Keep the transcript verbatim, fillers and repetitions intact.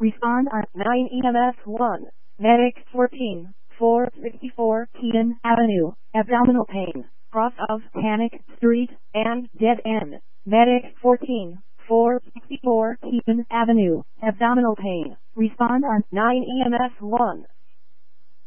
Respond on nine E M S one. Medic fourteen, four sixty-four Keaton Avenue, abdominal pain, cross of Panic Street, and dead end. Medic fourteen, four sixty-four Keaton Avenue, abdominal pain. Respond on nine E M S one.